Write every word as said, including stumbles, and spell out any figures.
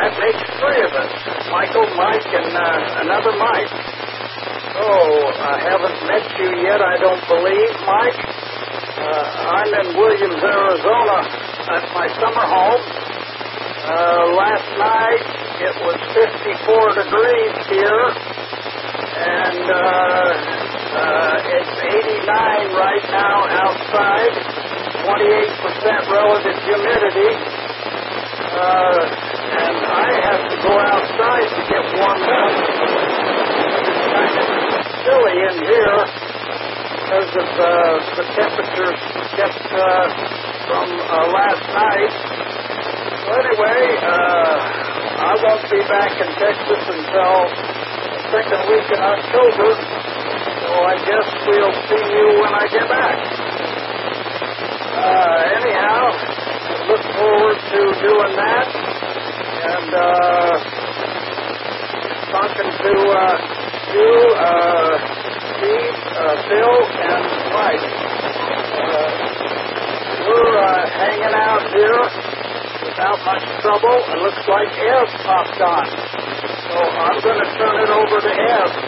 that makes three of us. Michael, Mike, and uh, another Mike. So, I haven't met you yet, I don't believe, Mike. Uh, I'm in Williams, Arizona at my summer home. Uh, last night it was fifty-four degrees here, and uh, uh, it's eighty-nine right now outside, twenty-eight percent relative humidity, uh, and I have to go outside to get warmed up. It's kind of chilly in here because of uh, the temperatures kept uh, from uh, last night. So anyway, uh, I won't be back in Texas until the second week in October, so I guess we'll see you when I get back. Uh, anyhow, look forward to doing that, and uh, talking to uh, you, uh, Steve, uh, Bill, and Mike. Uh, we're uh, hanging out here without much trouble. It looks like Ev popped on. So I'm going to turn it over to Ev.